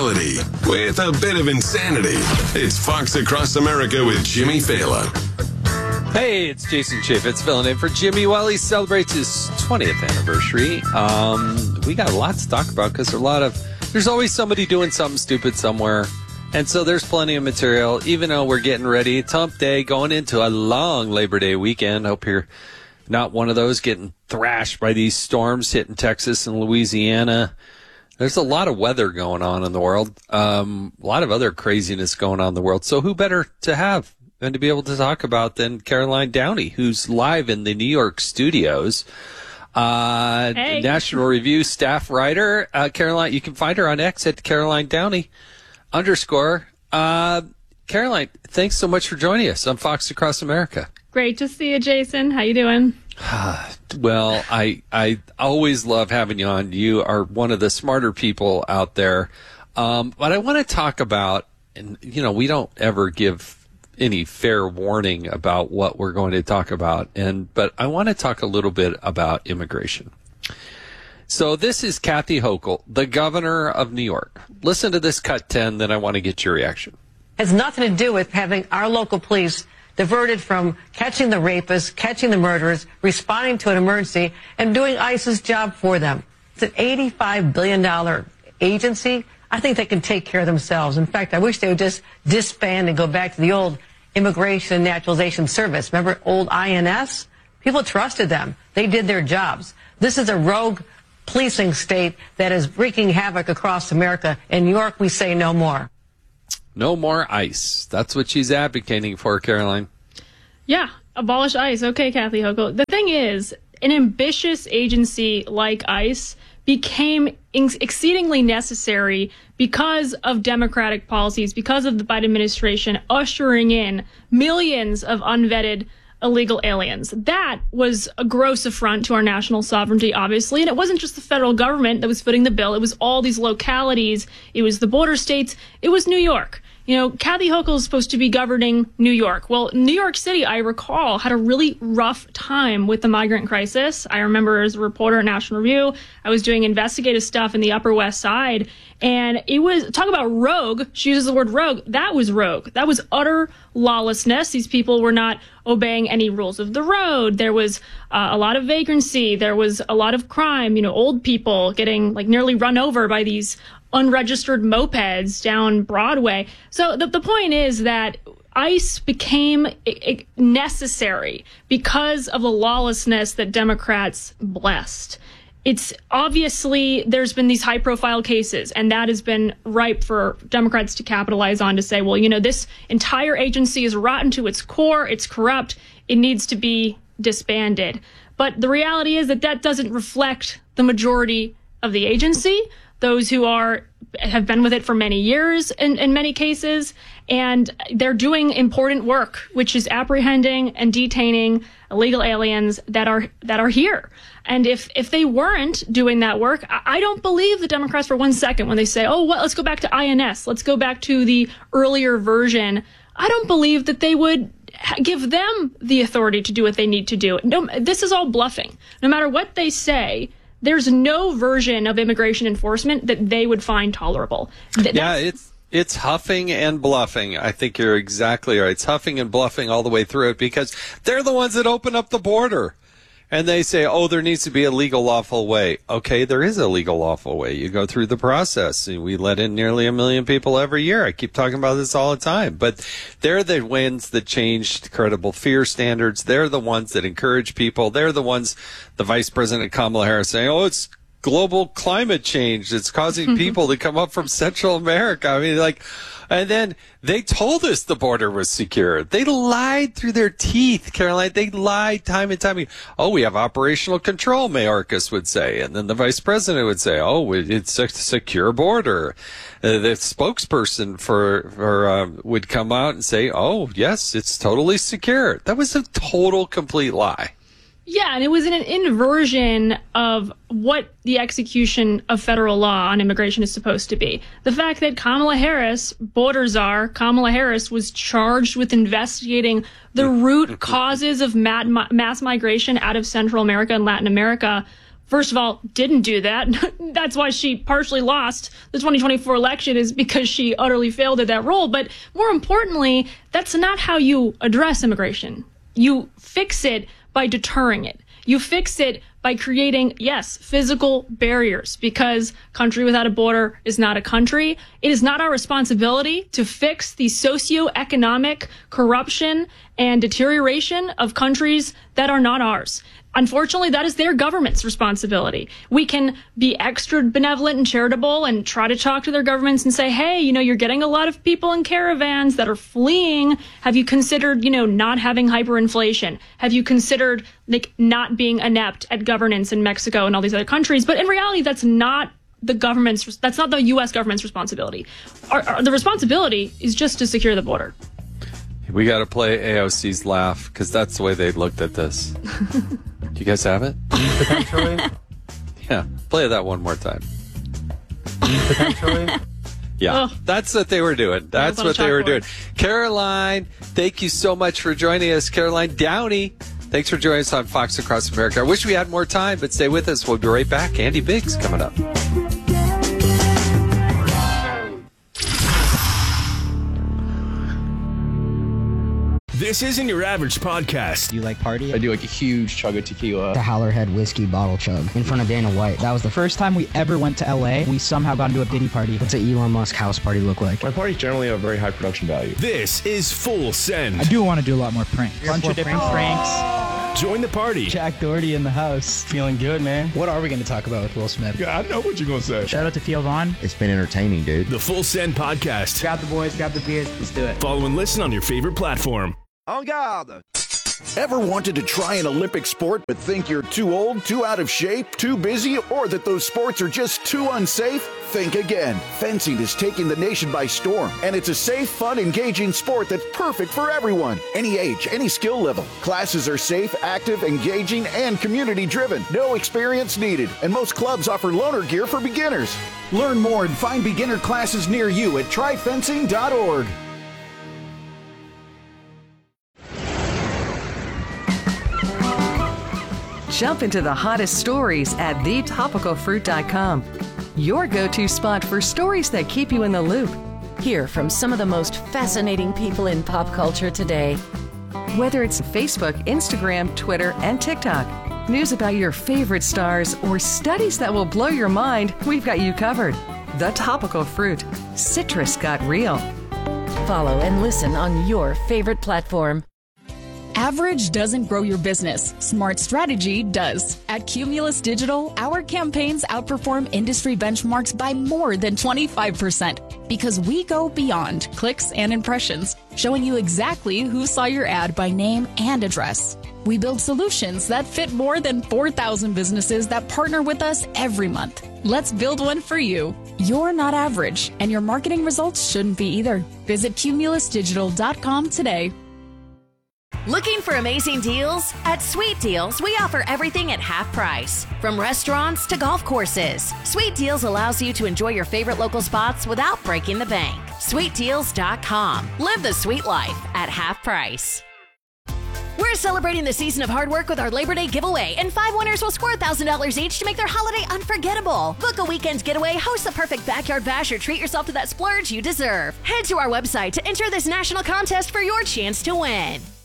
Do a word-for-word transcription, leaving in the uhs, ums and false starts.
reality with a bit of insanity. It's Fox Across America with Jimmy Fallon. Hey, it's Jason Chaffetz filling in for Jimmy while he celebrates his twentieth anniversary. Um, we got a lot to talk about because there's a lot of there's always somebody doing something stupid somewhere. And so there's plenty of material, even though we're getting ready. It's hump day, going into a long Labor Day weekend. Hope you're not one of those getting thrashed by these storms hitting Texas and Louisiana. There's a lot of weather going on in the world, um, a lot of other craziness going on in the world. So who better to have than to be able to talk about than Caroline Downey, who's live in the New York studios. Uh, hey. National Review staff writer. Uh, Caroline, you can find her on X at Caroline Downey. Underscore. Uh, Caroline, thanks so much for joining us on Fox Across America. Great to see you, Jason. How you doing? Well, I I always love having you on. You are one of the smarter people out there. Um, but I want to talk about, and you know, we don't ever give any fair warning about what we're going to talk about, and but I want to talk a little bit about immigration. So this is Kathy Hochul, the governor of New York. Listen to this cut ten, then I want to get your reaction. Has nothing to do with having our local police diverted from catching the rapists, catching the murderers, responding to an emergency, and doing ICE's job for them. It's an eighty-five billion dollars agency. I think they can take care of themselves. In fact, I wish they would just disband and go back to the old Immigration and Naturalization Service. Remember old I N S? People trusted them. They did their jobs. This is a rogue policing state that is wreaking havoc across America. In New York, we say no more. No more ICE. That's what she's advocating for, Caroline. Yeah, abolish ICE. Okay, Kathy Hochul. The thing is, an ambitious agency like ICE became ex- exceedingly necessary because of Democratic policies, because of the Biden administration ushering in millions of unvetted illegal aliens. That was a gross affront to our national sovereignty, obviously. And it wasn't just the federal government that was footing the bill. It was all these localities. It was the border states. It was New York. You know, Kathy Hochul is supposed to be governing New York. Well, New York City, I recall, had a really rough time with the migrant crisis. I remember as a reporter at National Review, I was doing investigative stuff in the Upper West Side. And it was, talk about rogue, she uses the word rogue, that was rogue. That was utter lawlessness. These people were not obeying any rules of the road. There was uh, a lot of vagrancy. There was a lot of crime, you know, old people getting like nearly run over by these unregistered mopeds down Broadway. So the, the point is that ICE became I- I necessary because of the lawlessness that Democrats blessed. It's obviously there's been these high profile cases, and that has been ripe for Democrats to capitalize on to say, well, you know, this entire agency is rotten to its core. It's corrupt. It needs to be disbanded. But the reality is that that doesn't reflect the majority of the agency, those who are have been with it for many years in, in many cases, and they're doing important work, which is apprehending and detaining illegal aliens that are that are here. And if if they weren't doing that work, I, I don't believe the Democrats for one second when they say, oh, well, let's go back to I N S, let's go back to the earlier version. I don't believe that they would give them the authority to do what they need to do. No, this is all bluffing. No matter what they say, there's no version of immigration enforcement that they would find tolerable. Th- yeah, it's it's huffing and bluffing. I think you're exactly right. It's huffing and bluffing all the way through it because they're the ones that open up the border. And they say, oh, there needs to be a legal, lawful way. Okay, there is a legal, lawful way. You go through the process. We let in nearly a million people every year. I keep talking about this all the time. But they're the ones that changed credible fear standards. They're the ones that encourage people. They're the ones, the Vice President Kamala Harris saying, oh, it's global climate change. It's causing people to come up from Central America. I mean, like, and then they told us the border was secure. They lied through their teeth, Caroline. They lied time and time again. Oh, we have operational control, Mayorkas would say. And then the vice president would say, oh, it's a secure border. Uh, the spokesperson for, for um, would come out and say, oh, yes, it's totally secure. That was a total, complete lie. Yeah, and it was an inversion of what the execution of federal law on immigration is supposed to be. The fact that Kamala Harris, border czar, Kamala Harris, was charged with investigating the root causes of mad, mass migration out of Central America and Latin America first of all, didn't do that. That's why she partially lost the twenty twenty-four election, is because she utterly failed at that role. But more importantly, that's not how you address immigration. You fix it by deterring it. You fix it by creating, yes, physical barriers, because country without a border is not a country. It is not our responsibility to fix the socioeconomic corruption and deterioration of countries that are not ours. Unfortunately, that is their government's responsibility. We can be extra benevolent and charitable and try to talk to their governments and say, hey, you know, you're getting a lot of people in caravans that are fleeing. Have you considered, you know, not having hyperinflation? Have you considered, like, not being inept at governance in Mexico and all these other countries? But in reality, that's not the government's, that's not the U S government's responsibility. Our, our, the responsibility is just to secure the border. We got to play A O C's laugh, because that's the way they looked at this. Do you guys have it? Potentially. Yeah, play that one more time. Potentially. Yeah, Ugh. that's what they were doing. That's on a what they were doing. chalkboard. Caroline, thank you so much for joining us. Caroline Downey, thanks for joining us on Fox Across America. I wish we had more time, but stay with us. We'll be right back. Andy Biggs coming up. This isn't your average podcast. Do you like party? I do like a huge chug of tequila. The Howlerhead whiskey bottle chug in front of Dana White. That was the first time we ever went to L A. We somehow got into a Diddy party. What's an Elon Musk house party look like? My parties generally have very high production value. This is Full Send. I do want to do a lot more pranks. Bunch of different pranks. Join the party. Jack Doherty in the house. Feeling good, man. What are we going to talk about with Will Smith? Yeah, I know what you're going to say. Shout out to Theo Vaughn. It's been entertaining, dude. The Full Send podcast. Grab the boys, grab the beers. Let's do it. Follow and listen on your favorite platform. En garde! Ever wanted to try an Olympic sport but think you're too old, too out of shape, too busy, or that those sports are just too unsafe? Think again. Fencing is taking the nation by storm, and it's a safe, fun, engaging sport that's perfect for everyone. Any age, any skill level. Classes are safe, active, engaging, and community-driven. No experience needed, and most clubs offer loaner gear for beginners. Learn more and find beginner classes near you at try fencing dot org. Jump into the hottest stories at the topical fruit dot com. Your go-to spot for stories that keep you in the loop. Hear from some of the most fascinating people in pop culture today. Whether it's Facebook, Instagram, Twitter, and TikTok, news about your favorite stars, or studies that will blow your mind, we've got you covered. The Topical Fruit. Citrus got real. Follow and listen on your favorite platform. Average doesn't grow your business. Smart strategy does. At Cumulus Digital, our campaigns outperform industry benchmarks by more than twenty-five percent because we go beyond clicks and impressions, showing you exactly who saw your ad by name and address. We build solutions that fit more than four thousand businesses that partner with us every month. Let's build one for you. You're not average, and your marketing results shouldn't be either. Visit cumulus digital dot com today. Looking for amazing deals? At Sweet Deals, we offer everything at half price. From restaurants to golf courses, Sweet Deals allows you to enjoy your favorite local spots without breaking the bank. sweet deals dot com. Live the sweet life at half price. We're celebrating the season of hard work with our Labor Day giveaway, and five winners will score one thousand dollars each to make their holiday unforgettable. Book a weekend getaway, host the perfect backyard bash, or treat yourself to that splurge you deserve. Head to our website to enter this national contest for your chance to win.